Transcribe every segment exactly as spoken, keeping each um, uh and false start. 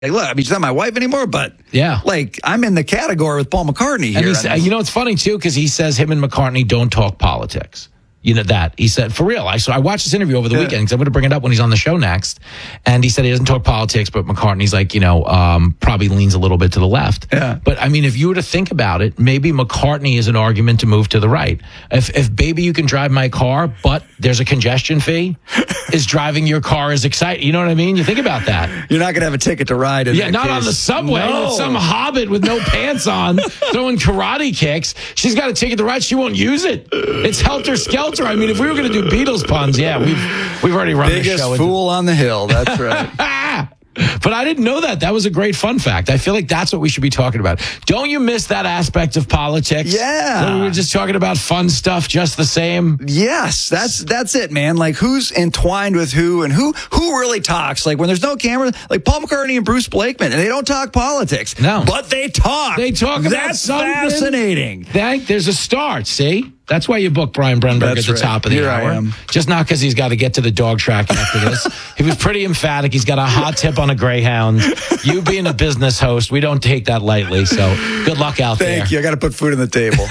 Like, look, I mean, she's not my wife anymore, but yeah, like I'm in the category with Paul McCartney here. And he's, I mean, you know, it's funny too because he says him and McCartney don't talk politics. You know that he said for real. I so I watched this interview over the yeah. weekend because I'm going to bring it up when he's on the show next. And he said he doesn't talk politics, but McCartney's like, you know, um, probably leans a little bit to the left. Yeah. But I mean, if you were to think about it, maybe McCartney is an argument to move to the right. If if baby you can drive my car, but there's a congestion fee, is driving your car is exciting. You know what I mean? You think about that. You're not going to have a ticket to ride. In yeah, that not case. on the subway No. with some hobbit with no pants on throwing karate kicks. She's got a ticket to ride. She won't use it. It's helter skelter. I mean, if we were going to do Beatles puns, yeah, we've we've already run Biggest the show. Biggest fool on the hill. That's right. But I didn't know that. That was a great fun fact. I feel like that's what we should be talking about. Don't you miss that aspect of politics? Yeah. Where we were just talking about fun stuff just the same? Yes, that's that's it, man. Like who's entwined with who and who who really talks? Like when there's no camera, like Paul McCartney and Bruce Blakeman, and they don't talk politics. No. But they talk. They talk about That's something. fascinating. Thank, there's a start, see? That's why you book Brian Brenberg That's at the right. top of the Here hour. I am. Just not because he's got to get to the dog track after this. He was pretty emphatic. He's got a hot tip on a greyhound. You being a business host, we don't take that lightly. So good luck out Thank there. Thank you. I got to put food on the table.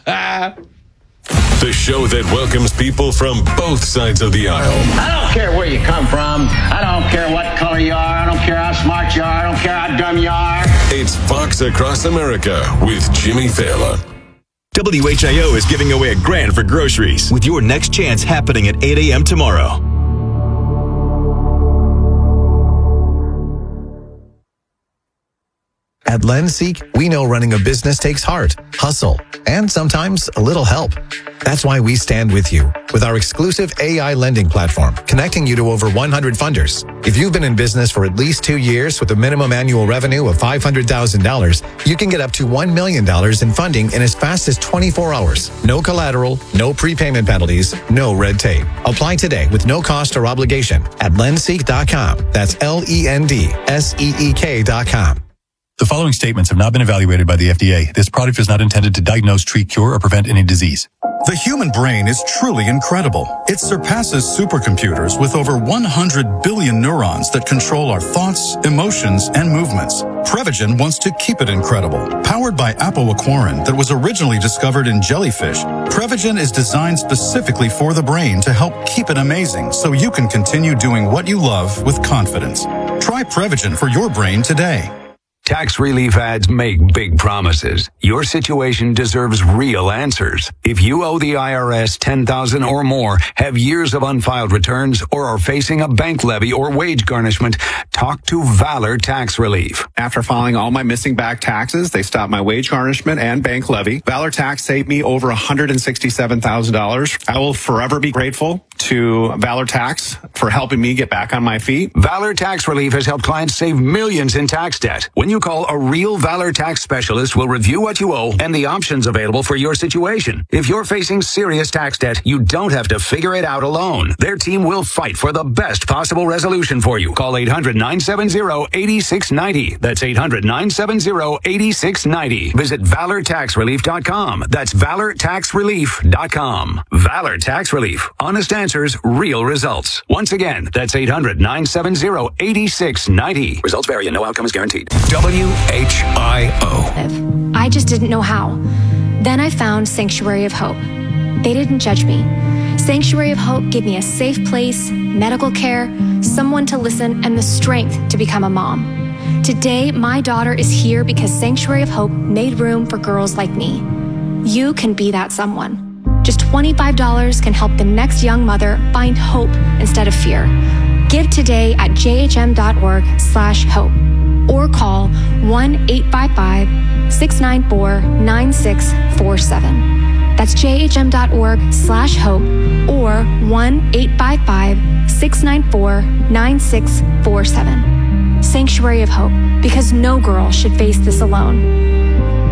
The show that welcomes people from both sides of the aisle. I don't care where you come from. I don't care what color you are. I don't care how smart you are. I don't care how dumb you are. It's Fox Across America with Jimmy Fallon. W H I O is giving away a grand for groceries with your next chance happening at eight a.m. tomorrow. At LendSeek, we know running a business takes heart, hustle, and sometimes a little help. That's why we stand with you with our exclusive A I lending platform, connecting you to over one hundred funders. If you've been in business for at least two years with a minimum annual revenue of five hundred thousand dollars, you can get up to one million dollars in funding in as fast as twenty-four hours. No collateral, no prepayment penalties, no red tape. Apply today with no cost or obligation at lendseek dot com. That's L E N D S E E K dot com. The following statements have not been evaluated by the F D A. This product is not intended to diagnose, treat, cure, or prevent any disease. The human brain is truly incredible. It surpasses supercomputers with over one hundred billion neurons that control our thoughts, emotions, and movements. Prevagen wants to keep it incredible. Powered by apoaquarin that was originally discovered in jellyfish, Prevagen is designed specifically for the brain to help keep it amazing so you can continue doing what you love with confidence. Try Prevagen for your brain today. Tax relief ads make big promises. Your situation deserves real answers. If you owe the I R S ten thousand dollars or more, have years of unfiled returns, or are facing a bank levy or wage garnishment, talk to Valor Tax Relief. After filing all my missing back taxes, they stopped my wage garnishment and bank levy. Valor Tax saved me over one hundred sixty-seven thousand dollars. I will forever be grateful to Valor Tax for helping me get back on my feet. Valor Tax Relief has helped clients save millions in tax debt. When you call, a real Valor Tax specialist will review what you owe and the options available for your situation. If you're facing serious tax debt, you don't have to figure it out alone. Their team will fight for the best possible resolution for you. Call eight hundred, nine seven zero, eight six nine zero. That's eight hundred, nine seven zero, eight six nine zero. Visit valor tax relief dot com. That's valor tax relief dot com. Valor Tax Relief. Honest answers, real results. Once again, that's eight hundred, nine seven zero, eight six nine zero. Results vary and no outcome is guaranteed. W H I O. I just didn't know how. Then I found Sanctuary of Hope. They didn't judge me. Sanctuary of Hope gave me a safe place, medical care, someone to listen, and the strength to become a mom. Today, my daughter is here because Sanctuary of Hope made room for girls like me. You can be that someone. Just twenty-five dollars can help the next young mother find hope instead of fear. Give today at jhm.org slash hope or call one eight five five, six nine four, nine six four seven. That's jhm.org slash hope or one eight five five, six nine four, nine six four seven. Sanctuary of Hope, because no girl should face this alone.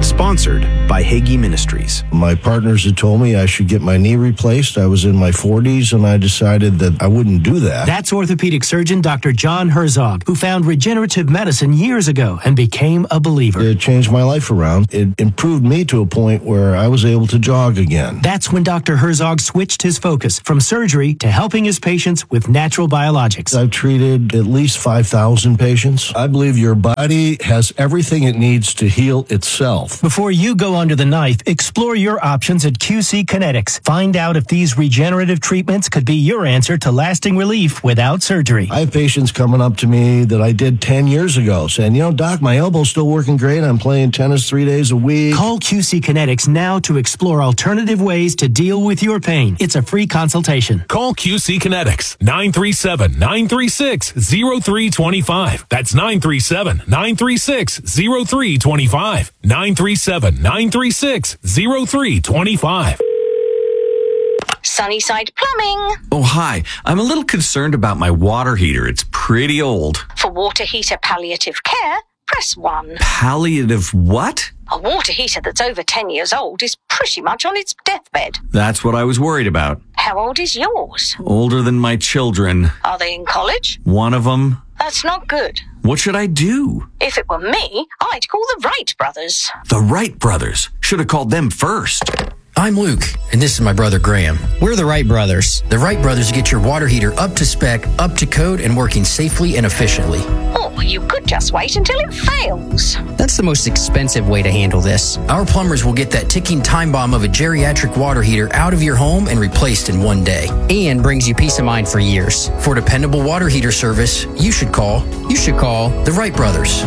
Sponsored by Hagee Ministries. My partners had told me I should get my knee replaced. I was in my forties, and I decided that I wouldn't do that. That's orthopedic surgeon Doctor John Herzog, who found regenerative medicine years ago and became a believer. It changed my life around. It improved me to a point where I was able to jog again. That's when Doctor Herzog switched his focus from surgery to helping his patients with natural biologics. I've treated at least five thousand patients. I believe your body has everything it needs to heal itself. Before you go under the knife, explore your options at Q C Kinetics. Find out if these regenerative treatments could be your answer to lasting relief without surgery. I have patients coming up to me that I did ten years ago saying, you know, Doc, my elbow's still working great. I'm playing tennis three days a week. Call Q C Kinetics now to explore alternative ways to deal with your pain. It's a free consultation. Call Q C Kinetics, nine three seven, nine three six, zero three two five. That's nine three seven, nine three six, zero three two five. nine three seven, nine three six, zero three two five. Sunnyside Plumbing. Oh, hi. I'm a little concerned about my water heater. It's pretty old. For water heater palliative care, press one. Palliative what? A water heater that's over ten years old is pretty much on its deathbed. That's what I was worried about. How old is yours? Older than my children. Are they in college? One of them. That's not good. What should I do? If it were me, I'd call the Wright brothers. The Wright brothers. Should have called them first. I'm Luke, and this is my brother Graham. We're the Wright brothers. The Wright brothers get your water heater up to spec, up to code, and working safely and efficiently. Or you could just wait until it fails. That's the most expensive way to handle this. Our plumbers will get that ticking time bomb of a geriatric water heater out of your home and replaced in one day. And brings you peace of mind for years. For dependable water heater service, you should call, you should call the Wright brothers.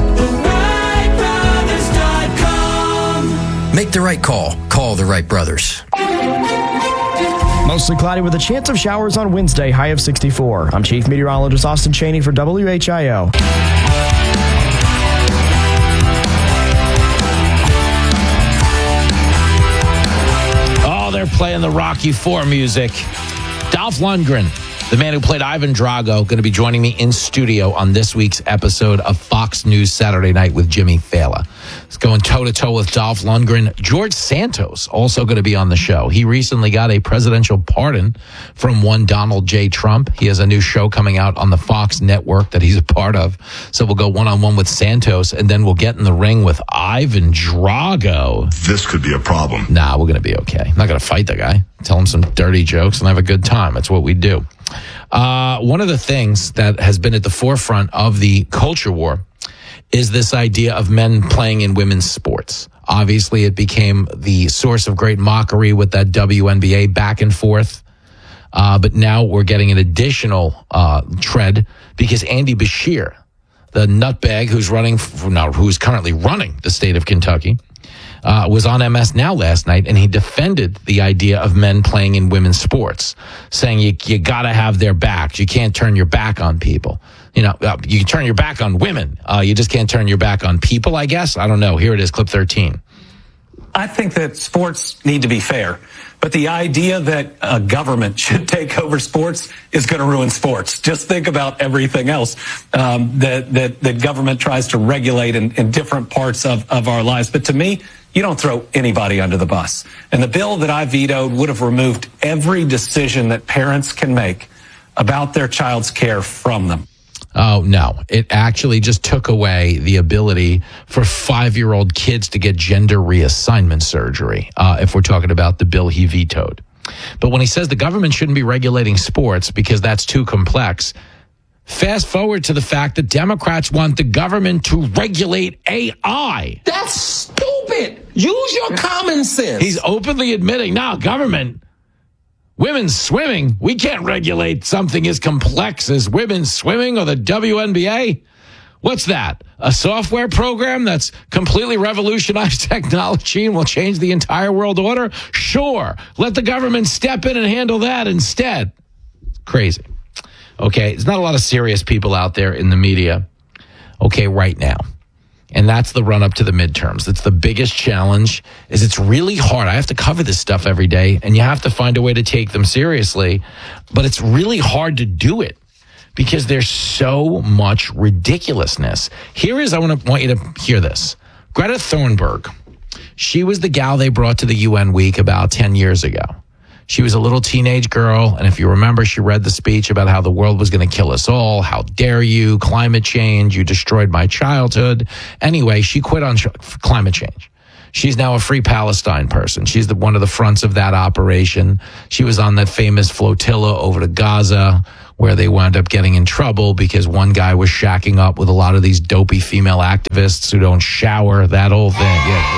Make the right call. Call the Wright brothers. Mostly cloudy with a chance of showers on Wednesday, high of sixty-four. I'm Chief Meteorologist Austin Cheney for W H I O. Oh, they're playing the Rocky four music. Dolph Lundgren, the man who played Ivan Drago, going to be joining me in studio on this week's episode of Fox News Saturday Night with Jimmy Fallon. It's going toe-to-toe with Dolph Lundgren. George Santos also going to be on the show. He recently got a presidential pardon from one Donald J. Trump. He has a new show coming out on the Fox network that he's a part of. So we'll go one-on-one with Santos, and then we'll get in the ring with Ivan Drago. This could be a problem. Nah, we're going to be okay. I'm not going to fight the guy. Tell him some dirty jokes and have a good time. That's what we do. Uh, one of the things that has been at the forefront of the culture war is this idea of men playing in women's sports. Obviously, it became the source of great mockery with that W N B A back and forth. Uh, but now we're getting an additional uh, tread because Andy Beshear, the nutbag who's running, for, now, who's currently running the state of Kentucky, uh, was on M S Now last night, and he defended the idea of men playing in women's sports, saying you you got to have their backs. You can't turn your back on people. You know, uh, you can turn your back on women. Uh, you just can't turn your back on people, I guess. I don't know. Here it is, clip thirteen. I think that sports need to be fair, but the idea that a government should take over sports is going to ruin sports. Just think about everything else um, that, that that government tries to regulate in, in different parts of, of our lives. But to me, you don't throw anybody under the bus. And the bill that I vetoed would have removed every decision that parents can make about their child's care from them. Oh, no. It actually just took away the ability for five-year-old kids to get gender reassignment surgery, uh, if we're talking about the bill he vetoed. But when he says the government shouldn't be regulating sports because that's too complex, fast forward to the fact that Democrats want the government to regulate A I. That's stupid. Use your common sense. He's openly admitting, no, government, women's swimming, we can't regulate something as complex as women's swimming or the W N B A. What's that? A software program that's completely revolutionized technology and will change the entire world order? Sure. Let the government step in and handle that instead. Crazy. Okay, there's not a lot of serious people out there in the media, okay, right now. And that's the run-up to the midterms. It's the biggest challenge, is it's really hard. I have to cover this stuff every day, and you have to find a way to take them seriously. But it's really hard to do it because there's so much ridiculousness. Here is, I want to want you to hear this. Greta Thunberg. She was the gal they brought to the U N week about ten years ago. She was a little teenage girl, and if you remember, she read the speech about how the world was going to kill us all. How dare you? Climate change. You destroyed my childhood. Anyway, she quit on ch- climate change. She's now a Free Palestine person. She's the, one of the fronts of that operation. She was on that famous flotilla over to Gaza, where they wound up getting in trouble because one guy was shacking up with a lot of these dopey female activists who don't shower, that whole thing.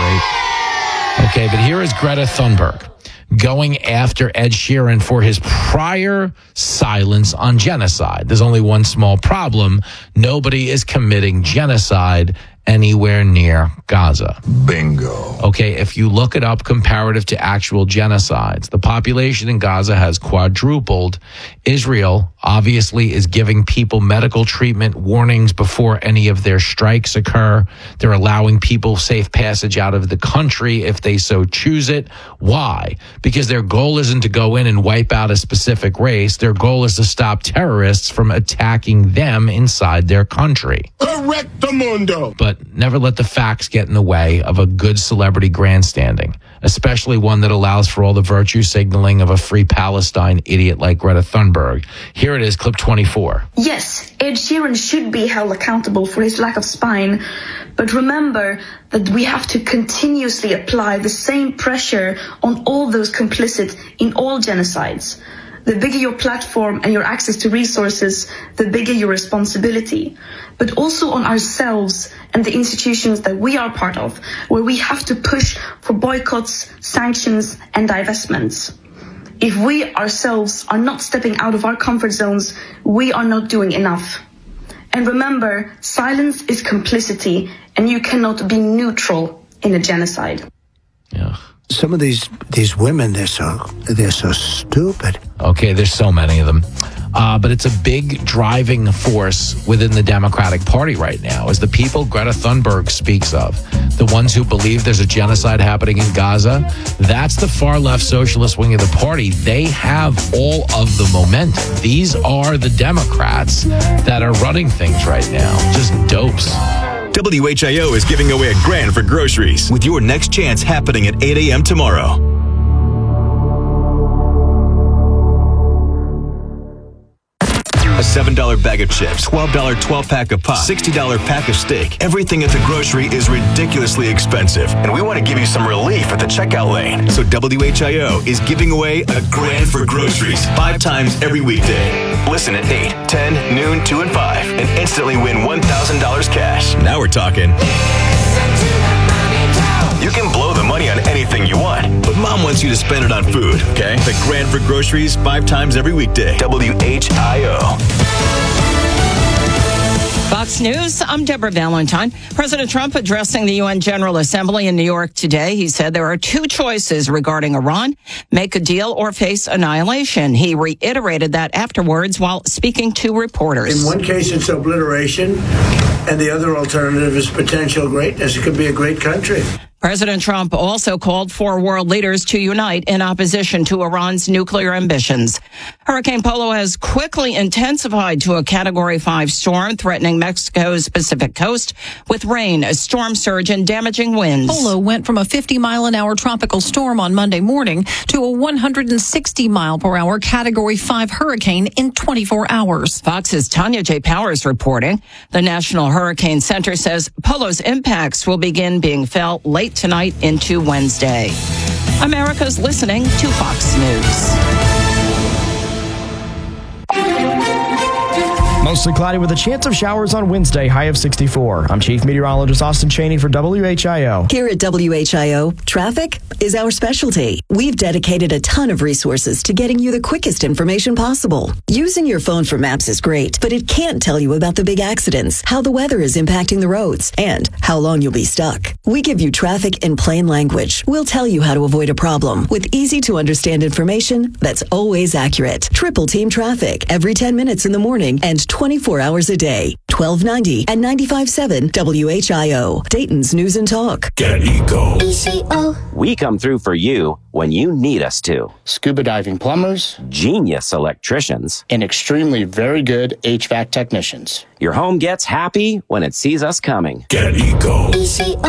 Yeah, great. Okay, but here is Greta Thunberg going after Ed Sheeran for his prior silence on genocide. There's only one small problem. Nobody is committing genocide anywhere near Gaza. Bingo. Okay, if you look it up comparative to actual genocides, the population in Gaza has quadrupled. Israel obviously is giving people medical treatment warnings before any of their strikes occur. They're allowing people safe passage out of the country if they so choose it. Why? Because their goal isn't to go in and wipe out a specific race. Their goal is to stop terrorists from attacking them inside their country. Correctamundo. But never let the facts get in the way of a good celebrity grandstanding, especially one that allows for all the virtue signaling of a Free Palestine idiot like Greta Thunberg. Here it is, clip twenty-four. Yes, Ed Sheeran should be held accountable for his lack of spine, but remember that we have to continuously apply the same pressure on all those complicit in all genocides. The bigger your platform and your access to resources, the bigger your responsibility. But also on ourselves and the institutions that we are part of, where we have to push for boycotts, sanctions, and divestments. If we ourselves are not stepping out of our comfort zones, we are not doing enough. And remember, silence is complicity, and you cannot be neutral in a genocide. Yeah. Some of these these women, they're so they're so stupid. Okay, there's so many of them. Uh, but it's a big driving force within the Democratic Party right now, is the people Greta Thunberg speaks of, the ones who believe there's a genocide happening in Gaza. That's the far left socialist wing of the party. They have all of the momentum. These are the Democrats that are running things right now. Just dopes. W H I O is giving away a grand for groceries with your next chance happening at eight a.m. tomorrow. A seven dollar bag of chips, twelve dollar twelve-pack of pop, sixty dollar pack of steak. Everything at the grocery is ridiculously expensive, and we want to give you some relief at the checkout lane. So W H I O is giving away a grand for groceries five times every weekday. Listen at eight, ten, noon, two, and five, and instantly win one thousand dollars cash. Now we're talking. You can blow the money on anything you want, but Mom wants you to spend it on food, okay? The grand for groceries five times every weekday. W H I O. Fox News, I'm Deborah Valentine. President Trump addressing the U N General Assembly in New York today. He said there are two choices regarding Iran, make a deal or face annihilation. He reiterated that afterwards while speaking to reporters. In one case, it's obliteration, and the other alternative is potential greatness. It could be a great country. President Trump also called for world leaders to unite in opposition to Iran's nuclear ambitions. Hurricane Polo has quickly intensified to a Category five storm threatening Mexico's Pacific coast with rain, a storm surge, and damaging winds. Polo went from a fifty mile an hour tropical storm on Monday morning to a one hundred sixty mile per hour Category five hurricane in twenty-four hours. Fox's Tanya J. Powers reporting. The National Hurricane Center says Polo's impacts will begin being felt late tonight into Wednesday. America's listening to Fox News. Mostly cloudy with a chance of showers on Wednesday, high of sixty-four. I'm Chief Meteorologist Austin Cheney for W H I O. Here at W H I O, traffic is our specialty. We've dedicated a ton of resources to getting you the quickest information possible. Using your phone for maps is great, but it can't tell you about the big accidents, how the weather is impacting the roads, and how long you'll be stuck. We give you traffic in plain language. We'll tell you how to avoid a problem with easy to understand information that's always accurate. Triple Team Traffic every ten minutes in the morning and twenty-four hours a day. twelve ninety and ninety-five point seven W H I O. Dayton's News and Talk. Get Eco. E C O. We come through for you when you need us to. Scuba diving plumbers. Genius electricians. And extremely very good H V A C technicians. Your home gets happy when it sees us coming. Get Eco. E C O.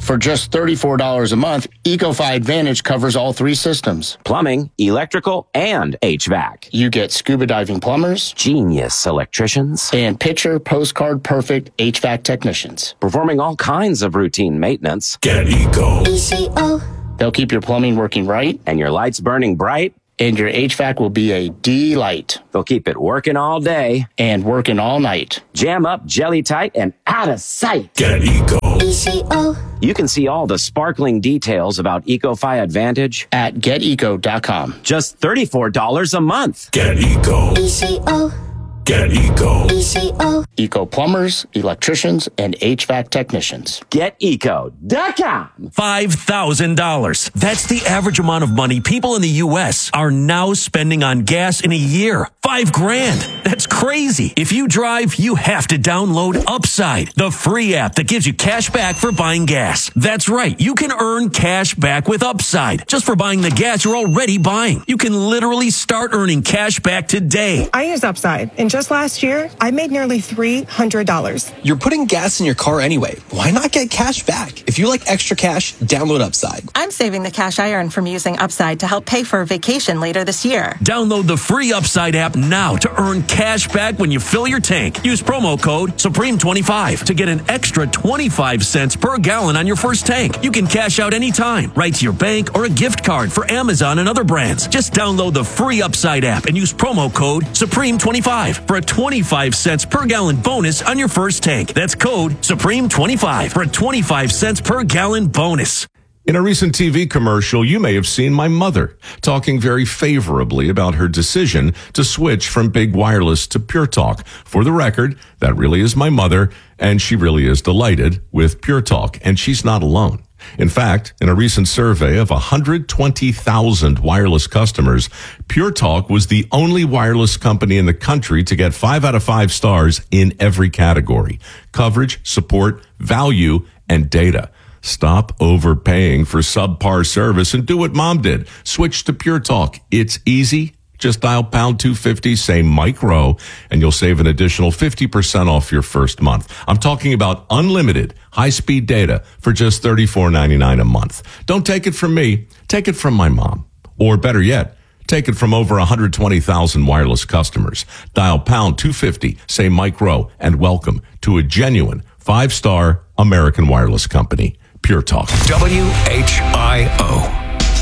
For just thirty-four dollars a month, EcoFi Advantage covers all three systems. Plumbing, electrical, and H V A C. You get scuba diving plumbers, Genius electricians, and picture postcard perfect H V A C technicians. performing all kinds of routine maintenance. Get Eco. E C O. They'll keep your plumbing working right, And your lights burning bright. and your H V A C will be a delight. They'll keep it working all day. And working all night. Jam up, jelly tight, and out of sight. Get Eco. E C O. You can see all the sparkling details about EcoFi Advantage At get eco dot com. just thirty-four dollars a month. Get Eco. E C O. Get Eco. E C O. Eco plumbers, electricians, and H V A C technicians. Get eco dot com. five thousand dollars. That's the average amount of money people in the U S are now spending on gas in a year. Five grand. That's crazy. If you drive, you have to download Upside, the free app that gives you cash back for buying gas. That's right. You can earn cash back with Upside just for buying the gas you're already buying. You can literally start earning cash back today. I use Upside, and just last year, I made nearly three hundred dollars. You're putting gas in your car anyway. Why not get cash back? If you like extra cash, download Upside. I'm saving the cash I earn from using Upside to help pay for a vacation later this year. Download the free Upside app now to earn cash back when you fill your tank. Use promo code Supreme twenty-five to get an extra twenty-five cents per gallon on your first tank. You can cash out anytime, right to your bank or a gift card for Amazon and other brands. Just download the free Upside app and use promo code Supreme twenty-five for a twenty-five cents per gallon bonus on your first tank. That's code Supreme twenty-five for a twenty-five cents per gallon bonus. In a recent T V commercial, you may have seen my mother talking very favorably about her decision to switch from Big Wireless to Pure Talk. For the record, that really is my mother, and she really is delighted with Pure Talk, and she's not alone. In fact, in a recent survey of one hundred twenty thousand wireless customers, Pure Talk was the only wireless company in the country to get five out of five stars in every category: coverage, support, value, and data. Stop overpaying for subpar service and do what Mom did. Switch to Pure Talk. It's easy. Just dial pound two fifty, say Mike Rowe, and you'll save an additional fifty percent off your first month. I'm talking about unlimited high-speed data for just thirty-four ninety-nine a month. Don't take it from me. Take it from my mom. Or better yet, take it from over one hundred twenty thousand wireless customers. Dial pound two fifty, say Mike Rowe, and welcome to a genuine five-star American wireless company. Pure Talk. W H I O.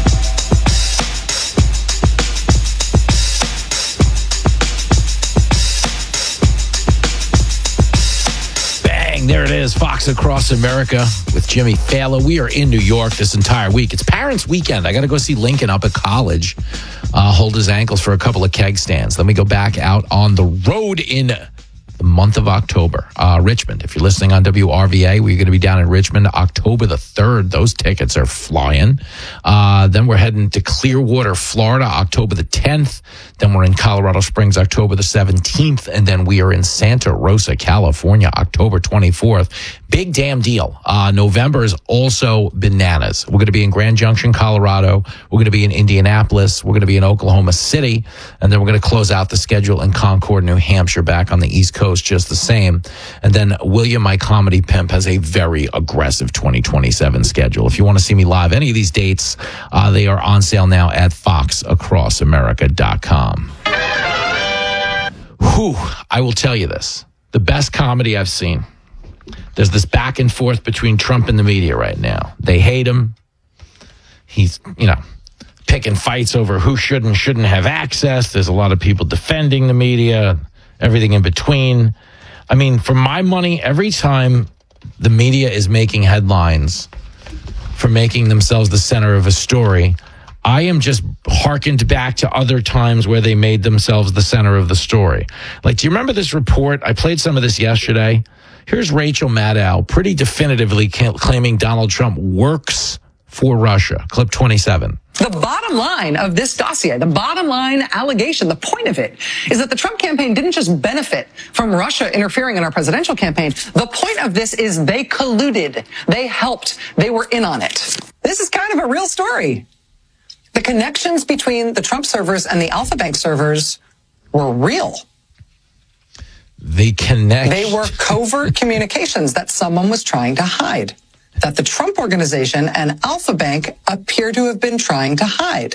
There it is, Fox Across America with Jimmy Fallon. We are in New York this entire week. It's Parents' Weekend. I got to go see Lincoln up at college, uh, hold his ankles for a couple of keg stands. Then we go back out on the road in the month of October. Uh, Richmond, if you're listening on W R V A, we're going to be down in Richmond October the third. Those tickets are flying. Uh, then we're heading to Clearwater, Florida, October the tenth. Then we're in Colorado Springs, October the seventeenth. And then we are in Santa Rosa, California, October twenty-fourth. Big damn deal. Uh, November is also bananas. We're going to be in Grand Junction, Colorado. We're going to be in Indianapolis. We're going to be in Oklahoma City. And then we're going to close out the schedule in Concord, New Hampshire, back on the East Coast, just the same. And then William, my comedy pimp, has a very aggressive twenty twenty-seven schedule. If you want to see me live, any of these dates, uh, they are on sale now at fox across america dot com. Whew, I will tell you this. The best comedy I've seen. There's this back and forth between Trump and the media right now. They hate him. He's, you know, picking fights over who should and shouldn't have access. There's a lot of people defending the media, everything in between. I mean, for my money, every time the media is making headlines for making themselves the center of a story, I am just hearkened back to other times where they made themselves the center of the story. Like, do you remember this report? I played some of this yesterday. Here's Rachel Maddow pretty definitively claiming Donald Trump works for Russia. Clip twenty-seven. The bottom line of this dossier, the bottom line allegation, the point of it is that the Trump campaign didn't just benefit from Russia interfering in our presidential campaign. The point of this is they colluded. They helped. They were in on it. This is kind of a real story. The connections between the Trump servers and the Alpha Bank servers were real. They connect. They were covert communications that someone was trying to hide. that the Trump Organization and Alpha Bank appear to have been trying to hide.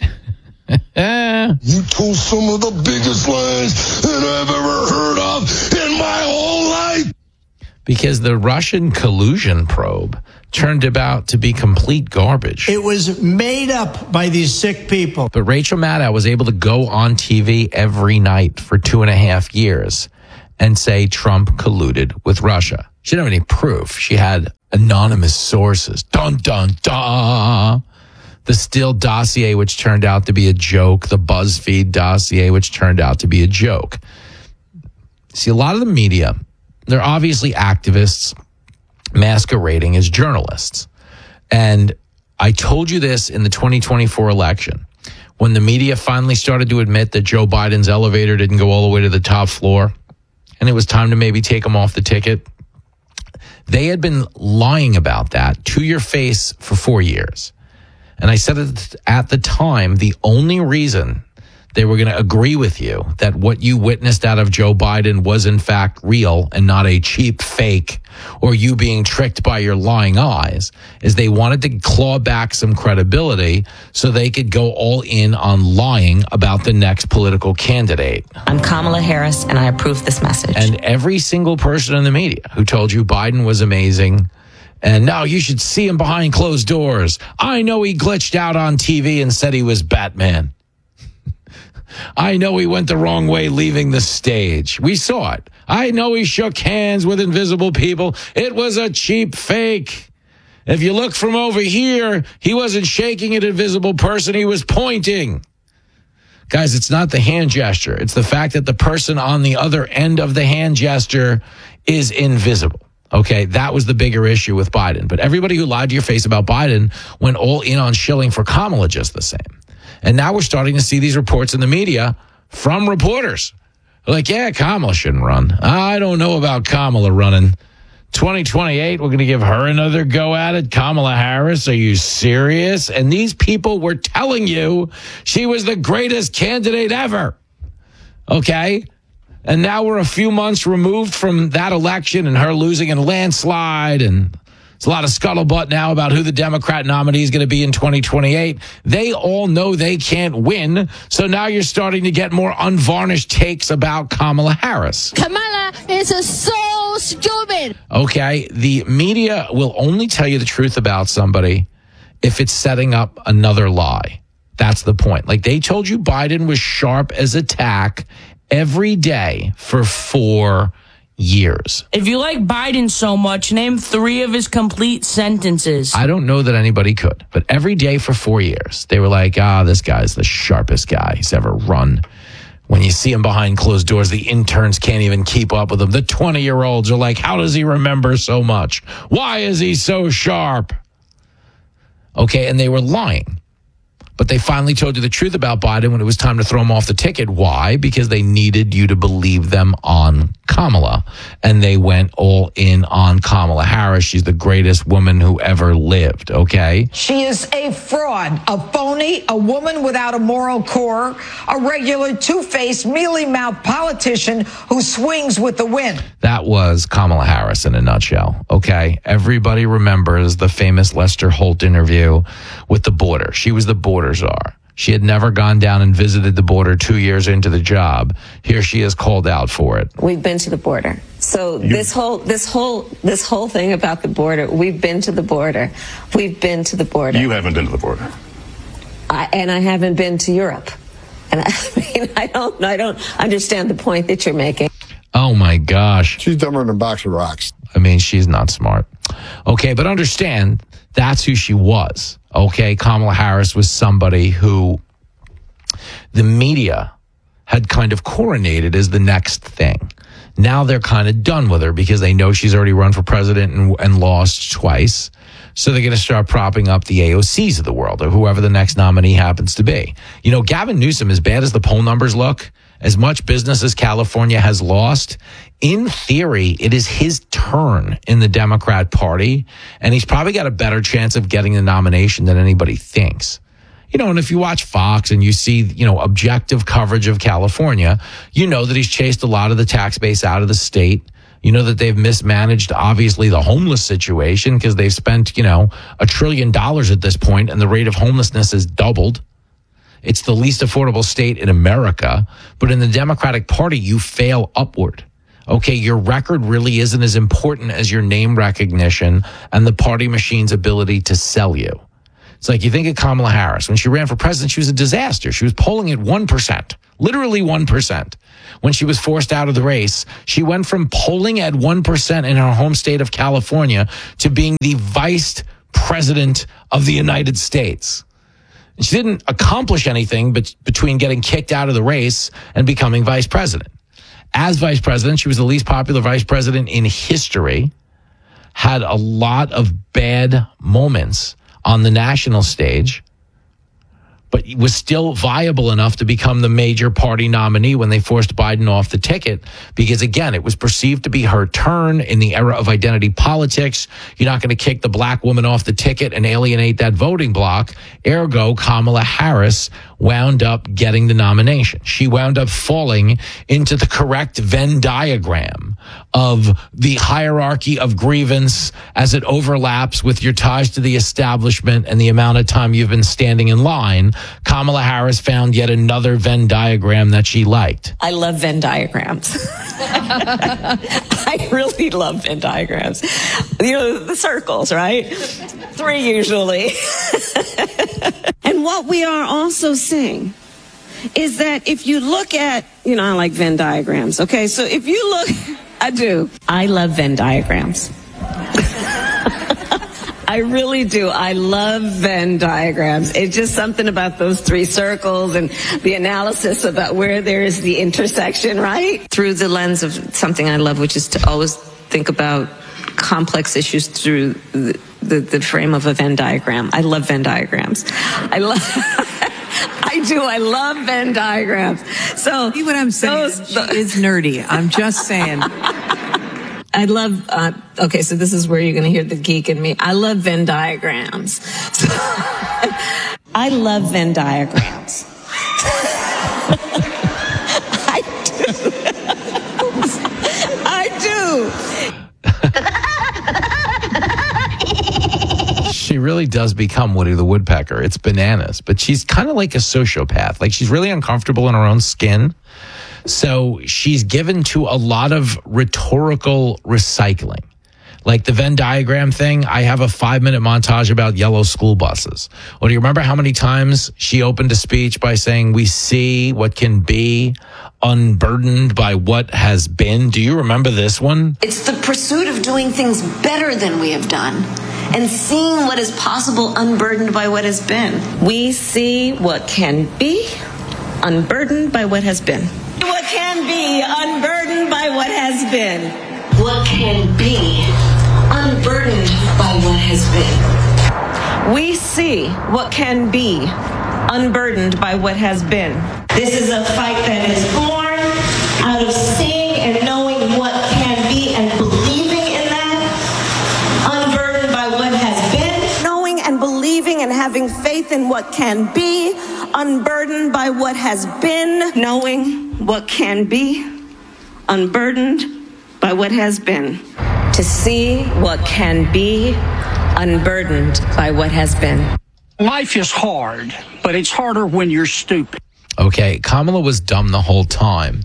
You told some of the biggest lies that I've ever heard of in my whole life. Because the Russian collusion probe turned out to be complete garbage. It was made up by these sick people. But Rachel Maddow was able to go on T V every night for two and a half years and say Trump colluded with Russia. She didn't have any proof. She had anonymous sources. Dun, dun, dun. The Steele dossier, which turned out to be a joke. The BuzzFeed dossier, which turned out to be a joke. See, a lot of the media, they're obviously activists masquerading as journalists. And I told you this in the twenty twenty-four election, when the media finally started to admit that Joe Biden's elevator didn't go all the way to the top floor, and it was time to maybe take him off the ticket. They had been lying about that to your face for four years. And I said it at the time, the only reason they were going to agree with you that what you witnessed out of Joe Biden was in fact real and not a cheap fake or you being tricked by your lying eyes is they wanted to claw back some credibility so they could go all in on lying about the next political candidate. I'm Kamala Harris and I approve this message. And every single person in the media who told you Biden was amazing and no, you should see him behind closed doors. I know he glitched out on T V and said he was Batman. I know he went the wrong way leaving the stage. We saw it. I know he shook hands with invisible people. It was a cheap fake. If you look from over here, he wasn't shaking an invisible person. He was pointing. Guys, it's not the hand gesture. It's the fact that the person on the other end of the hand gesture is invisible. Okay, that was the bigger issue with Biden. But everybody who lied to your face about Biden went all in on shilling for Kamala just the same. And now we're starting to see these reports in the media from reporters. Like, yeah, Kamala shouldn't run. I don't know about Kamala running. twenty twenty-eight, we're going to give her another go at it. Kamala Harris, are you serious? And these people were telling you she was the greatest candidate ever. Okay? And now we're a few months removed from that election and her losing in a landslide, and there's a lot of scuttlebutt now about who the Democrat nominee is going to be in twenty twenty-eight. They all know they can't win. So now you're starting to get more unvarnished takes about Kamala Harris. Kamala is so stupid. Okay, the media will only tell you the truth about somebody if it's setting up another lie. That's the point. Like they told you Biden was sharp as a tack every day for four years. If you like Biden so much, name three of his complete sentences. I don't know that anybody could, but every day for four years, they were like, ah, this guy's the sharpest guy he's ever run. When you see him behind closed doors, the interns can't even keep up with him. The twenty-year-olds are like, how does he remember so much? Why is he so sharp? Okay, and they were lying. But they finally told you the truth about Biden when it was time to throw him off the ticket. Why? Because they needed you to believe them on Kamala. And they went all in on Kamala Harris. She's the greatest woman who ever lived, okay? She is a fraud, a phony, a woman without a moral core, a regular two-faced, mealy-mouthed politician who swings with the wind. That was Kamala Harris in a nutshell, okay? Everybody remembers the famous Lester Holt interview with the border. She was the border czar. She had never gone down and visited the border two years into the job. Here she is called out for it. We've been to the border. So you, this whole this whole this whole thing about the border, we've been to the border. We've been to the border. You haven't been to the border. I, and I haven't been to Europe. And I mean, I don't I don't understand the point that you're making. Oh my gosh. She's dumber than a box of rocks. I mean, she's not smart. Okay, but understand that's who she was. Okay, Kamala Harris was somebody who the media had kind of coronated as the next thing. Now they're kind of done with her because they know she's already run for president and, and lost twice. So they're going to start propping up the A O Cs of the world or whoever the next nominee happens to be. You know, Gavin Newsom, as bad as the poll numbers look, as much business as California has lost, in theory, it is his turn in the Democrat Party, and he's probably got a better chance of getting the nomination than anybody thinks. You know, and if you watch Fox and you see, you know, objective coverage of California, you know that he's chased a lot of the tax base out of the state. You know that they've mismanaged, obviously, the homeless situation because they've spent, you know, a trillion dollars at this point and the rate of homelessness has doubled. It's the least affordable state in America. But in the Democratic Party, you fail upward. Okay, your record really isn't as important as your name recognition and the party machine's ability to sell you. It's like you think of Kamala Harris. When she ran for president, she was a disaster. She was polling at one percent, literally one percent. When she was forced out of the race, she went from polling at one percent in her home state of California to being the vice president of the United States. She didn't accomplish anything but between getting kicked out of the race and becoming vice president. As vice president, she was the least popular vice president in history, had a lot of bad moments on the national stage, but was still viable enough to become the major party nominee when they forced Biden off the ticket. Because, again, it was perceived to be her turn in the era of identity politics. You're not going to kick the black woman off the ticket and alienate that voting bloc. Ergo, Kamala Harris wound up getting the nomination. She wound up falling into the correct Venn diagram of the hierarchy of grievance as it overlaps with your ties to the establishment and the amount of time you've been standing in line. Kamala Harris found yet another Venn diagram that she liked. I love Venn diagrams. I really love Venn diagrams. You know, the circles, right? Three usually. And what we are also seeing is that if you look at, you know, I like Venn diagrams. Okay, so if you look, I do. I love Venn diagrams. I really do. I love Venn diagrams. It's just something about those three circles and the analysis about where there is the intersection, right? Through the lens of something I love, which is to always think about complex issues through the, the, the frame of a Venn diagram. I love Venn diagrams. I love... I do. I love Venn diagrams. So, see what I'm saying? Those, she is nerdy. I'm just saying. I love, uh, okay, so this is where you're going to hear the geek in me. I love Venn diagrams. So, I love Venn diagrams. I do. I do. She really does become Woody the Woodpecker. It's bananas. But she's kind of like a sociopath. Like, she's really uncomfortable in her own skin. So she's given to a lot of rhetorical recycling. Like the Venn diagram thing, I have a five-minute montage about yellow school buses. Well, do you remember how many times she opened a speech by saying, we see what can be unburdened by what has been? Do you remember this one? It's the pursuit of doing things better than we have done and seeing what is possible unburdened by what has been. We see what can be unburdened by what has been. What can be unburdened by what has been. What can be unburdened by what has been. We see what can be unburdened by what has been. This is a fight that is born out of seeing and knowing what can be and believing in that, unburdened by what has been. Knowing and believing and having faith in what can be, unburdened by what has been. Knowing what can be, unburdened by what has been. To see what can be, unburdened by what has been. Life is hard, but it's harder when you're stupid. Okay, Kamala was dumb the whole time.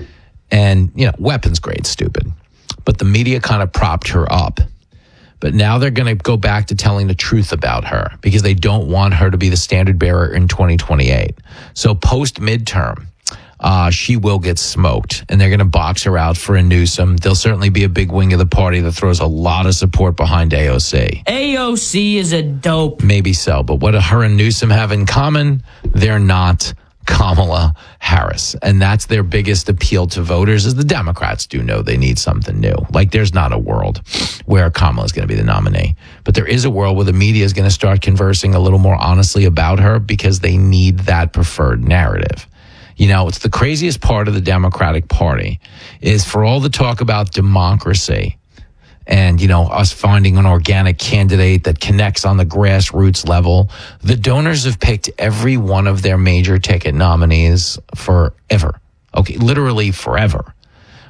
And, you know, weapons grade stupid. But the media kind of propped her up. But now they're going to go back to telling the truth about her because they don't want her to be the standard bearer in twenty twenty-eight. So post-midterm, uh, she will get smoked, and they're going to box her out for a Newsom. There'll certainly be a big wing of the party that throws a lot of support behind A O C. A O C is a dope. Maybe so, but what do her and Newsom have in common? They're not Kamala Harris. And that's their biggest appeal to voters, is the Democrats do know they need something new. Like, there's not a world where Kamala is going to be the nominee. But there is a world where the media is going to start conversing a little more honestly about her because they need that preferred narrative. You know, it's the craziest part of the Democratic Party is for all the talk about democracy and, you know, us finding an organic candidate that connects on the grassroots level, the donors have picked every one of their major ticket nominees forever. Okay, literally forever.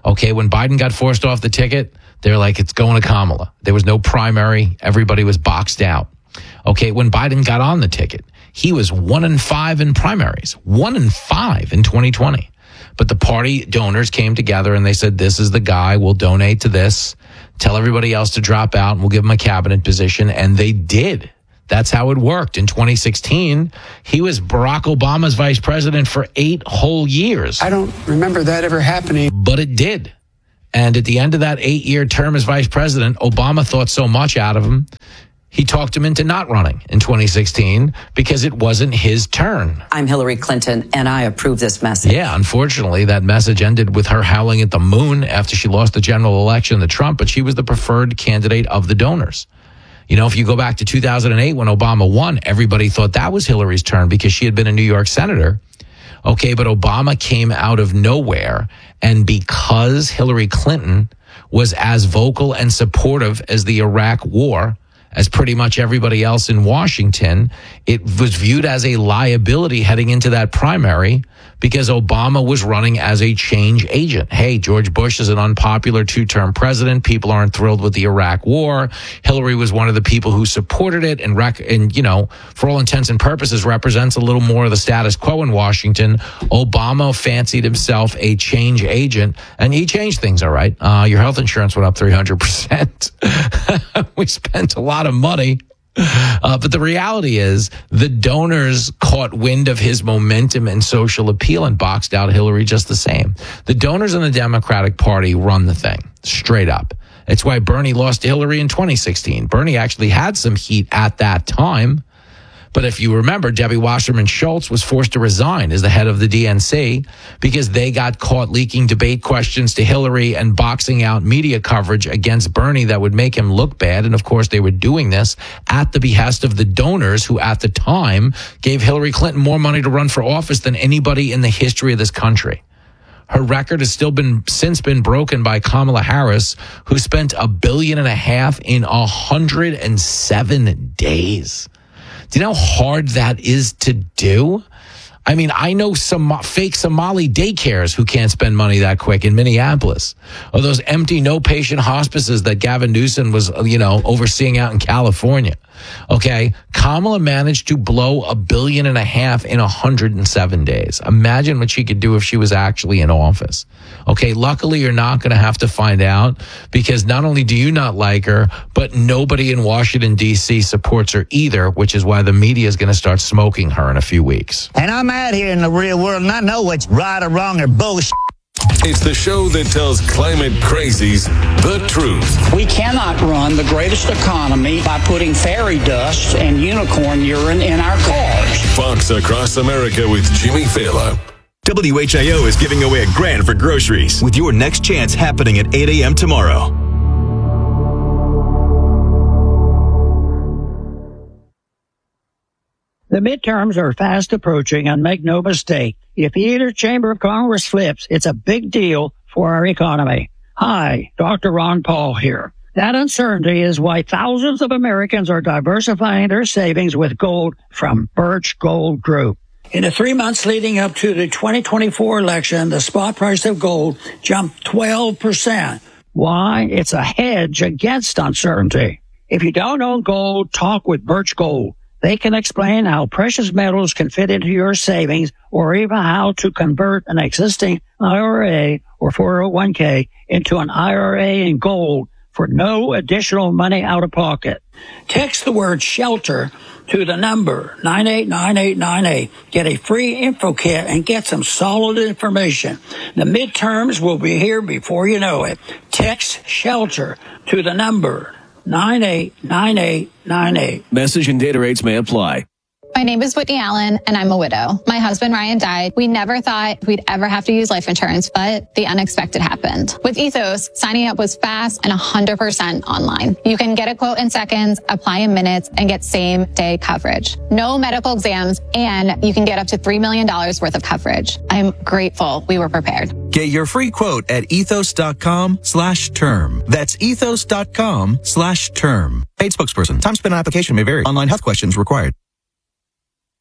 Okay, when Biden got forced off the ticket, they were like, it's going to Kamala. There was no primary. Everybody was boxed out. Okay, when Biden got on the ticket, he was one in five in primaries, one in five in twenty twenty. But the party donors came together and they said, this is the guy, we'll donate to this, tell everybody else to drop out, and we'll give him a cabinet position. And they did. That's how it worked. In twenty sixteen, he was Barack Obama's vice president for eight whole years. I don't remember that ever happening. But it did. And at the end of that eight-year term as vice president, Obama thought so much out of him, he talked him into not running in twenty sixteen because it wasn't his turn. I'm Hillary Clinton, and I approve this message. Yeah, unfortunately, that message ended with her howling at the moon after she lost the general election to Trump, but she was the preferred candidate of the donors. You know, if you go back to two thousand eight when Obama won, everybody thought that was Hillary's turn because she had been a New York senator. Okay, but Obama came out of nowhere, and because Hillary Clinton was as vocal and supportive as the Iraq war, as pretty much everybody else in Washington, it was viewed as a liability heading into that primary because Obama was running as a change agent. Hey, George Bush is an unpopular two-term president. People aren't thrilled with the Iraq war. Hillary was one of the people who supported it and, rec- and you know, for all intents and purposes, represents a little more of the status quo in Washington. Obama fancied himself a change agent, and he changed things, all right. Uh, your health insurance went up three hundred percent. We spent a lot of money. Uh, but the reality is the donors caught wind of his momentum and social appeal and boxed out Hillary just the same. The donors in the Democratic Party run the thing straight up. It's why Bernie lost to Hillary in twenty sixteen. Bernie actually had some heat at that time. But if you remember, Debbie Wasserman Schultz was forced to resign as the head of the D N C because they got caught leaking debate questions to Hillary and boxing out media coverage against Bernie that would make him look bad. And of course, they were doing this at the behest of the donors who at the time gave Hillary Clinton more money to run for office than anybody in the history of this country. Her record has still been since been broken by Kamala Harris, who spent a billion and a half in one hundred seven days. Do you know how hard that is to do? I mean, I know some fake Somali daycares who can't spend money that quick in Minneapolis, or those empty no patient hospices that Gavin Newsom was, you know, overseeing out in California. Okay. Kamala managed to blow a billion and a half in one hundred seven days. Imagine what she could do if she was actually in office. Okay. Luckily, you're not going to have to find out because not only do you not like her, but nobody in Washington, D C supports her either, which is why the media is going to start smoking her in a few weeks. And I'm out here in the real world and I know what's right or wrong or bullshit. It's the show that tells climate crazies the truth. We cannot run the greatest economy by putting fairy dust and unicorn urine in our cars. Fox Across America with Jimmy Fallon. W H I O is giving away a grand for groceries with your next chance happening at eight a.m. tomorrow. The midterms are fast approaching, and make no mistake, if either chamber of Congress flips, it's a big deal for our economy. Hi, Doctor Ron Paul here. That uncertainty is why thousands of Americans are diversifying their savings with gold from Birch Gold Group. In the three months leading up to the twenty twenty-four election, the spot price of gold jumped twelve percent. Why? It's a hedge against uncertainty. If you don't own gold, talk with Birch Gold. They can explain how precious metals can fit into your savings or even how to convert an existing I R A or four oh one k into an I R A in gold for no additional money out of pocket. Text the word SHELTER to the number nine eight nine eight nine eight. Get a free info kit and get some solid information. The midterms will be here before you know it. Text SHELTER to the number nine eight nine eight nine eight. Message and data rates may apply. My name is Whitney Allen, and I'm a widow. My husband, Ryan, died. We never thought we'd ever have to use life insurance, but the unexpected happened. With Ethos, signing up was fast and one hundred percent online. You can get a quote in seconds, apply in minutes, and get same-day coverage. No medical exams, and you can get up to three million dollars worth of coverage. I'm grateful we were prepared. Get your free quote at ethos.com slash term. That's ethos.com slash term. Paid spokesperson. Time spent on application may vary. Online health questions required.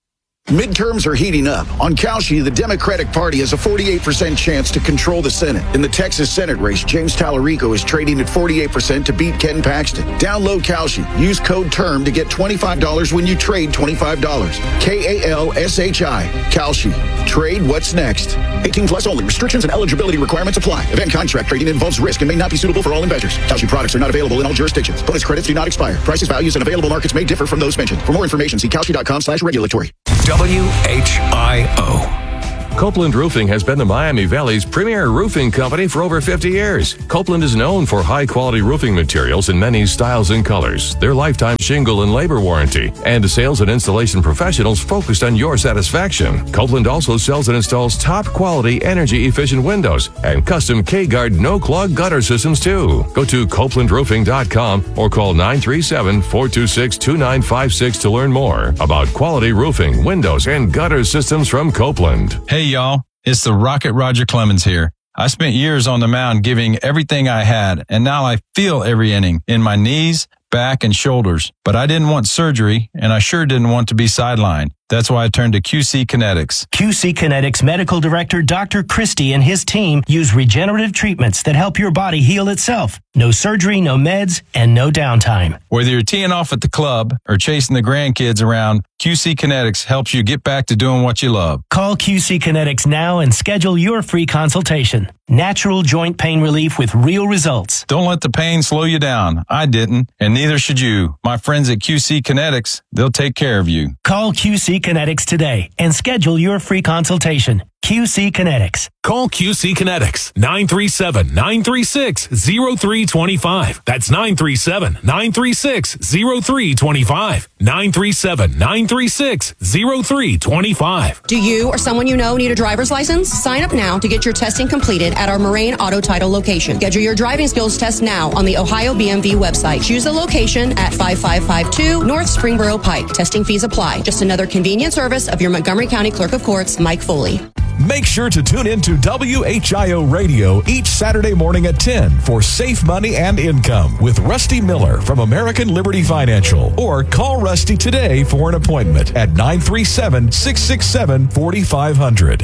Midterms are heating up. On Kalshi, the Democratic Party has a forty-eight percent chance to control the Senate. In the Texas Senate race, James Tallarico is trading at forty-eight percent to beat Ken Paxton. Download Kalshi. Use code TERM to get twenty-five dollars when you trade twenty-five dollars. K A L S H I. Kalshi. Trade what's next. eighteen plus only. Restrictions and eligibility requirements apply. Event contract trading involves risk and may not be suitable for all investors. Kalshi products are not available in all jurisdictions. Bonus credits do not expire. Prices, values, and available markets may differ from those mentioned. For more information, see kalshi.com slash regulatory. W H I O. Copeland Roofing has been the Miami Valley's premier roofing company for over fifty years. Copeland is known for high-quality roofing materials in many styles and colors, their lifetime shingle and labor warranty, and sales and installation professionals focused on your satisfaction. Copeland also sells and installs top-quality, energy-efficient windows and custom K-Guard no-clog gutter systems, too. Go to copeland roofing dot com or call nine three seven, four two six, two nine five six to learn more about quality roofing, windows, and gutter systems from Copeland. Hey, y'all, it's the Rocket Roger Clemens here. I spent years on the mound giving everything I had, and now I feel every inning in my knees, back, and shoulders. But I didn't want surgery, and I sure didn't want to be sidelined. That's why I turned to Q C Kinetics. Q C Kinetics Medical Director Doctor Christie and his team use regenerative treatments that help your body heal itself. No surgery, no meds, and no downtime. Whether you're teeing off at the club or chasing the grandkids around, Q C Kinetics helps you get back to doing what you love. Call Q C Kinetics now and schedule your free consultation. Natural joint pain relief with real results. Don't let the pain slow you down. I didn't, and neither should you. My friends at Q C Kinetics, they'll take care of you. Call Q C Kinetics today and schedule your free consultation. Q C Kinetics. Call Q C Kinetics, nine three seven, nine three six, zero three two five. That's nine three seven, nine three six, zero three two five. nine three seven, nine three six, zero three two five. Do you or someone you know need a driver's license? Sign up now to get your testing completed at our Moraine Auto Title location. Schedule your driving skills test now on the Ohio B M V website. Choose the location at five five five two North Springboro Pike. Testing fees apply. Just another convenient service of your Montgomery County Clerk of Courts, Mike Foley. Make sure to tune in to W H I O Radio each Saturday morning at ten for Safe Money and Income with Rusty Miller from American Liberty Financial. Or call Rusty today for an appointment at nine three seven, six six seven, four five zero zero.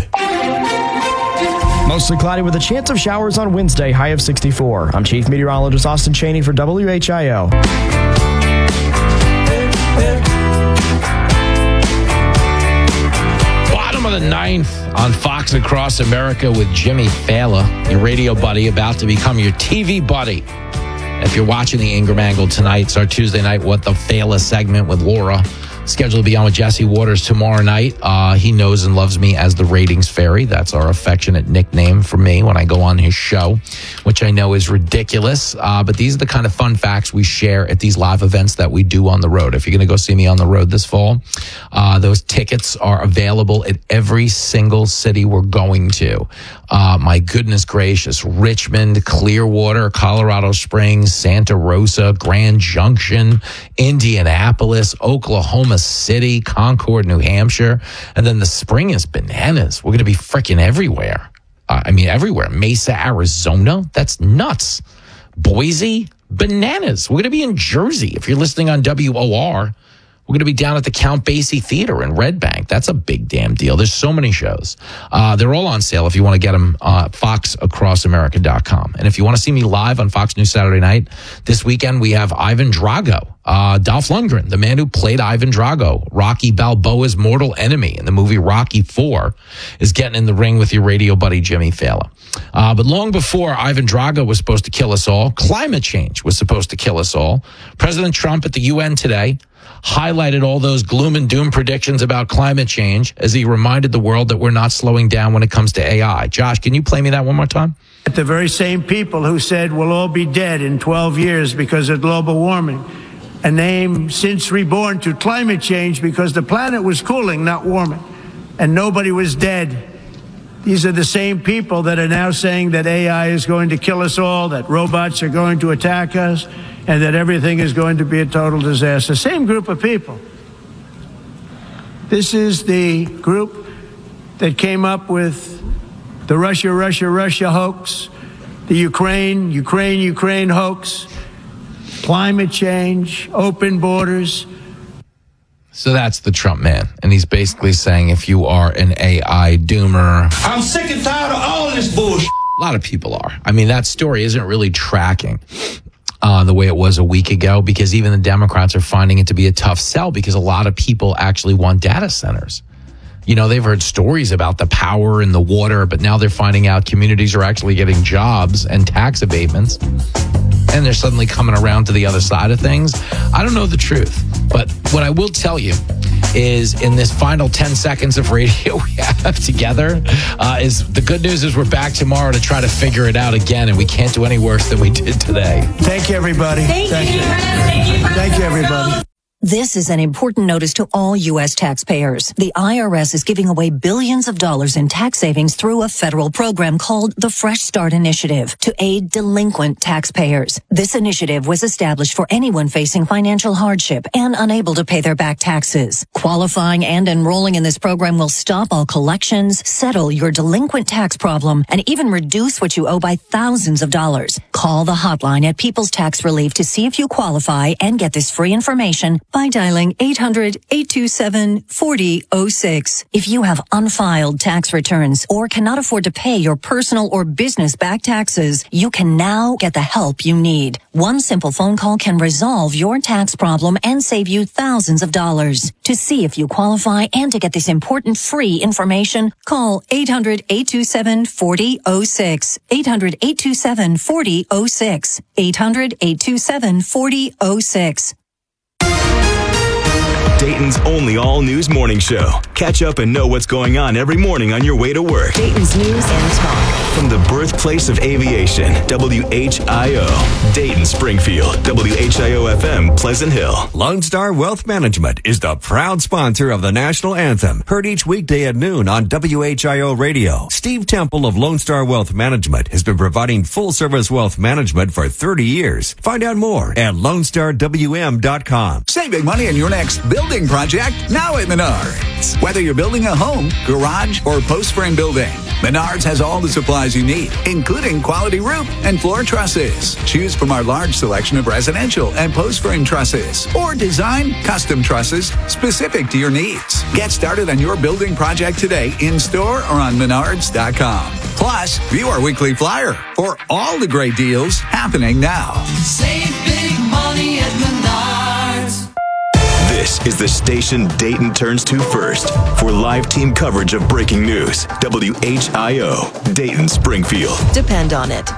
Mostly cloudy with a chance of showers on Wednesday, high of sixty-four. I'm Chief Meteorologist Austin Cheney for W H I O. Bottom of the ninth on Fox Across America with Jimmy Fallon, your radio buddy, about to become your T V buddy. If you're watching the Ingram Angle tonight, it's our Tuesday night What the Fallon segment with Laura. Scheduled to be on with Jesse Waters tomorrow night. Uh, he knows and loves me as the Ratings Fairy. That's our affectionate nickname for me when I go on his show, which I know is ridiculous. Uh, but these are the kind of fun facts we share at these live events that we do on the road. If you're going to go see me on the road this fall, uh, those tickets are available at every single city we're going to. Uh, my goodness gracious, Richmond, Clearwater, Colorado Springs, Santa Rosa, Grand Junction, Indianapolis, Oklahoma City, Concord, New Hampshire. And then the spring is bananas. We're going to be freaking everywhere. Uh, I mean, everywhere. Mesa, Arizona. That's nuts. Boise, bananas. We're going to be in Jersey. If you're listening on W O R, we're going to be down at the Count Basie Theater in Red Bank. That's a big damn deal. There's so many shows. Uh, they're all on sale if you want to get them, uh, fox across america dot com. And if you want to see me live on Fox News Saturday night, this weekend we have Ivan Drago, uh, Dolph Lundgren, the man who played Ivan Drago, Rocky Balboa's mortal enemy in the movie Rocky four, is getting in the ring with your radio buddy Jimmy Fallon. Uh, but long before Ivan Drago was supposed to kill us all, climate change was supposed to kill us all. President Trump at the U N today highlighted all those gloom and doom predictions about climate change as he reminded the world that we're not slowing down when it comes to A I. Josh, can you play me that one more time? The very same people who said we'll all be dead in twelve years because of global warming, a name since reborn to climate change because the planet was cooling, not warming, and nobody was dead. These are the same people that are now saying that A I is going to kill us all, that robots are going to attack us, and that everything is going to be a total disaster. Same group of people. This is the group that came up with the Russia, Russia, Russia hoax, the Ukraine, Ukraine, Ukraine hoax, climate change, open borders. So that's the Trump man. And he's basically saying if you are an A I doomer. I'm sick and tired of all this bullshit. A lot of people are. I mean, that story isn't really tracking uh, the way it was a week ago because even the Democrats are finding it to be a tough sell because a lot of people actually want data centers. You know, they've heard stories about the power and the water, but now they're finding out communities are actually getting jobs and tax abatements. And they're suddenly coming around to the other side of things. I don't know the truth, but what I will tell you is in this final ten seconds of radio we have together uh, is the good news is we're back tomorrow to try to figure it out again, and we can't do any worse than we did today. Thank you, everybody. Thank, Thank you. you. Thank you. Thank you, everybody. This is an important notice to all U S taxpayers. The I R S is giving away billions of dollars in tax savings through a federal program called the Fresh Start Initiative to aid delinquent taxpayers. This initiative was established for anyone facing financial hardship and unable to pay their back taxes. Qualifying and enrolling in this program will stop all collections, settle your delinquent tax problem, and even reduce what you owe by thousands of dollars. Call the hotline at People's Tax Relief to see if you qualify and get this free information by dialing eight hundred, eight two seven, four zero zero six. If you have unfiled tax returns or cannot afford to pay your personal or business back taxes, you can now get the help you need. One simple phone call can resolve your tax problem and save you thousands of dollars. To see if you qualify and to get this important free information, call eight hundred, eight two seven, four zero zero six. eight hundred, eight two seven, four zero zero six. eight hundred, eight two seven, four zero zero six. Dayton's only all-news morning show. Catch up and know what's going on every morning on your way to work. Dayton's news and talk. From the birthplace of aviation, W H I O, Dayton, Springfield, W H I O F M, Pleasant Hill. Lone Star Wealth Management is the proud sponsor of the national anthem. Heard each weekday at noon on W H I O Radio. Steve Temple of Lone Star Wealth Management has been providing full-service wealth management for thirty years. Find out more at lone star w m dot com. Save big money on your next building project now at Menards. Whether you're building a home, garage, or post-frame building, Menards has all the supplies you need, including quality roof and floor trusses. Choose from our large selection of residential and post-frame trusses, or design custom trusses specific to your needs. Get started on your building project today in store or on menards dot com. Plus, view our weekly flyer for all the great deals happening now. Save big money at Menards. This is the station Dayton turns to first for live team coverage of breaking news. W H I O, Dayton, Springfield. Depend on it.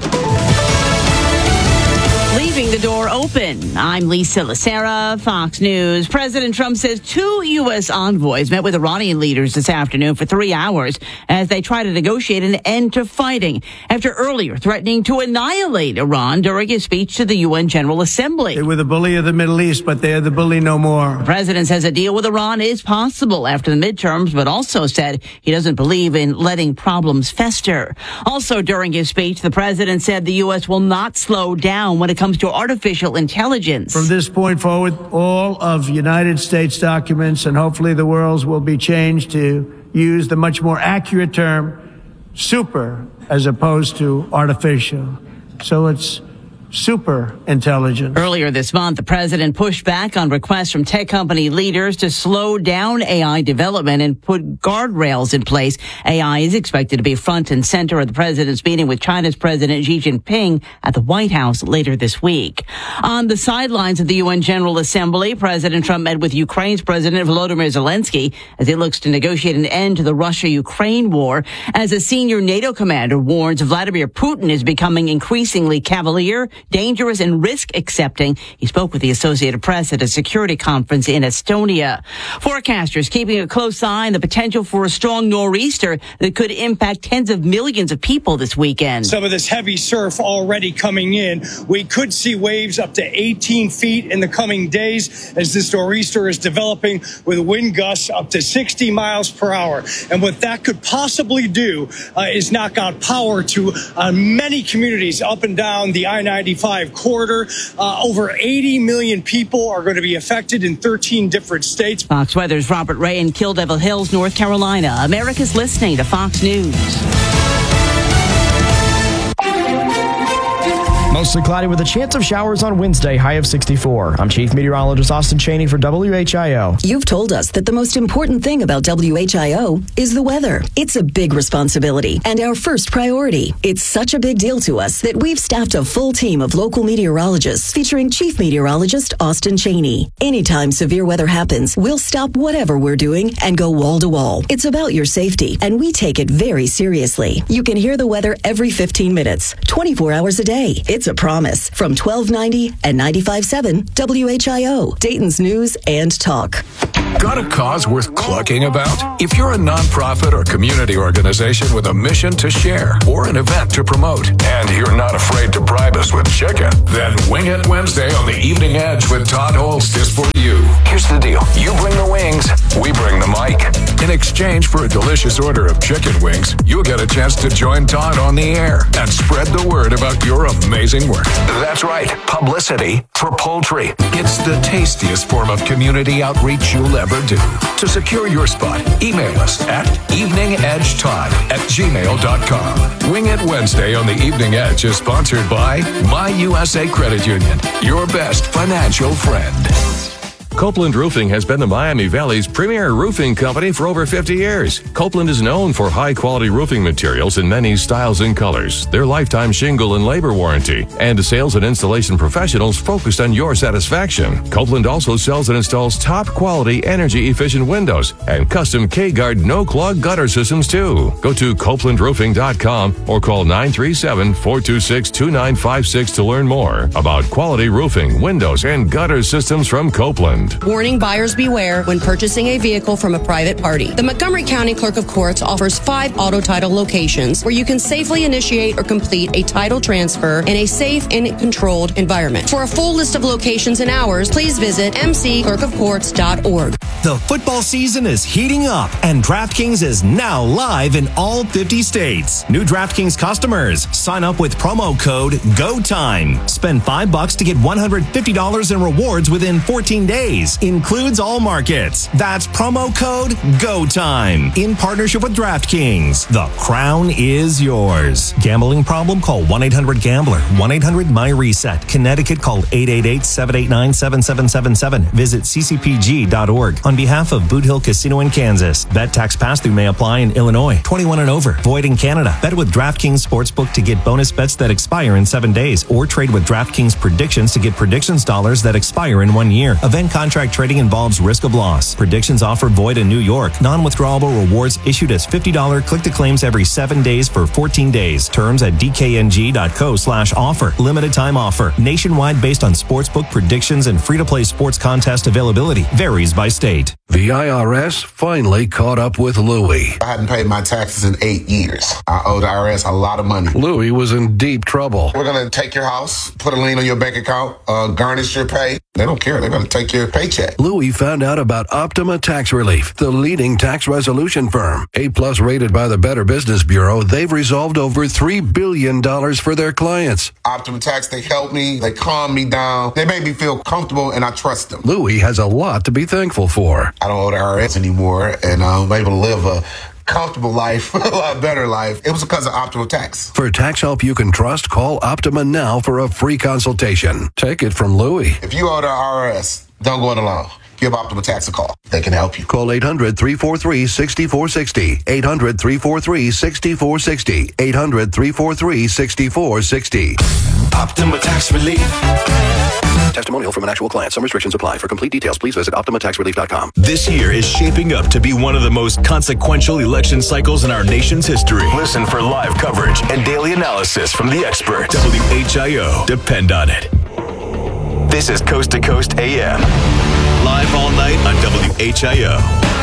Leaving the door open. I'm Lisa Lacera, Fox News. President Trump says two U S envoys met with Iranian leaders this afternoon for three hours as they try to negotiate an end to fighting after earlier threatening to annihilate Iran during his speech to the U N General Assembly. They were the bully of the Middle East, but they're the bully no more. The president says a deal with Iran is possible after the midterms, but also said he doesn't believe in letting problems fester. Also during his speech, the president said the U S will not slow down when it comes to artificial intelligence. From this point forward, all of United States documents and hopefully the world's will be changed to use the much more accurate term super as opposed to artificial. So it's super intelligence. Earlier this month, the president pushed back on requests from tech company leaders to slow down A I development and put guardrails in place. A I is expected to be front and center at the president's meeting with China's President Xi Jinping at the White House later this week. On the sidelines of the U N General Assembly, President Trump met with Ukraine's President Volodymyr Zelensky as he looks to negotiate an end to the Russia-Ukraine war. As a senior NATO commander warns Vladimir Putin is becoming increasingly cavalier, dangerous, and risk-accepting. He spoke with the Associated Press at a security conference in Estonia. Forecasters keeping a close eye on the potential for a strong nor'easter that could impact tens of millions of people this weekend. Some of this heavy surf already coming in. We could see waves up to eighteen feet in the coming days as this nor'easter is developing with wind gusts up to sixty miles per hour. And what that could possibly do uh, is knock out power to uh, many communities up and down the I ninety-five corridor. Uh, over eighty million people are going to be affected in thirteen different states. Fox Weather's Robert Ray in Kill Devil Hills, North Carolina. America's listening to Fox News. Mostly cloudy with a chance of showers on Wednesday, high of sixty-four. I'm Chief Meteorologist Austin Cheney for W H I O. You've told us that the most important thing about W H I O is the weather. It's a big responsibility and our first priority. It's such a big deal to us that we've staffed a full team of local meteorologists featuring Chief Meteorologist Austin Cheney. Anytime severe weather happens, we'll stop whatever we're doing and go wall to wall. It's about your safety, and we take it very seriously. You can hear the weather every fifteen minutes, twenty-four hours a day. It's a promise from twelve ninety and ninety-five point seven W H I O, Dayton's News and Talk. Got a cause worth clucking about? If you're a nonprofit or community organization with a mission to share or an event to promote, and you're not afraid to bribe us with chicken, then Wing It Wednesday on the Evening Edge with Todd Holst is for you. Here's the deal. You bring the wings, we bring the mic. In exchange for a delicious order of chicken wings, you'll get a chance to join Todd on the air and spread the word about your amazing work. That's right, publicity for poultry. It's the tastiest form of community outreach you'll ever do. To secure your spot, email us at eveningedgetodd at gmail dot com. Wing It Wednesday on the Evening Edge is sponsored by My U S A Credit Union, your best financial friend. Copeland Roofing has been the Miami Valley's premier roofing company for over fifty years. Copeland is known for high-quality roofing materials in many styles and colors, their lifetime shingle and labor warranty, and sales and installation professionals focused on your satisfaction. Copeland also sells and installs top-quality, energy-efficient windows and custom K-Guard no-clog gutter systems, too. Go to copeland roofing dot com or call nine three seven, four two six, two nine five six to learn more about quality roofing, windows, and gutter systems from Copeland. Warning, buyers beware when purchasing a vehicle from a private party. The Montgomery County Clerk of Courts offers five auto title locations where you can safely initiate or complete a title transfer in a safe and controlled environment. For a full list of locations and hours, please visit m c clerk of courts dot org. The football season is heating up, and DraftKings is now live in all fifty states. New DraftKings customers, sign up with promo code GOTIME. Spend five bucks to get one hundred fifty dollars in rewards within fourteen days. Includes all markets. That's promo code GOTIME. In partnership with DraftKings. The crown is yours. Gambling problem? Call one eight hundred gambler. one eight hundred my reset. Connecticut, call eight eight eight, seven eight nine, seven seven seven seven. Visit c c p g dot org. On behalf of Boot Hill Casino in Kansas. Bet tax pass-through may apply in Illinois. twenty-one and over. Void in Canada. Bet with DraftKings Sportsbook to get bonus bets that expire in seven days. Or trade with DraftKings Predictions to get predictions dollars that expire in one year. Event contract trading involves risk of loss. Predictions offer void in New York. Non-withdrawable rewards issued as fifty dollars click-to-claims every seven days for fourteen days. Terms at d k n g dot co slash offer. Limited time offer. Nationwide based on sportsbook predictions and free-to-play sports contest availability. Varies by state. The I R S finally caught up with Louie. I hadn't paid my taxes in eight years. I owed the I R S a lot of money. Louie was in deep trouble. We're going to take your house, put a lien on your bank account, uh, garnish your pay. They don't care. They're going to take your paycheck. Louie found out about Optima Tax Relief, the leading tax resolution firm. A-plus rated by the Better Business Bureau, they've resolved over three billion dollars for their clients. Optima Tax, they helped me. They calmed me down. They made me feel comfortable, and I trust them. Louie has a lot to be thankful for. I don't owe the I R S anymore, and I'm able to live a comfortable life, a lot better life. It was because of Optima Tax. For tax help you can trust, call Optima now for a free consultation. Take it from Louie. If you owe the I R S, don't go it alone. Give Optima Tax a call. They can help you. Call eight hundred, three four three, six four six zero. eight hundred, three four three, six four six zero. eight hundred, three four three, six four six zero. Optima Tax Relief. Testimonial from an actual client. Some restrictions apply. For complete details, please visit optima tax relief dot com. This year is shaping up to be one of the most consequential election cycles in our nation's history. Listen for live coverage and daily analysis from the experts. W H I O. Depend on it. This is Coast to Coast A M. Live all night on W H I O.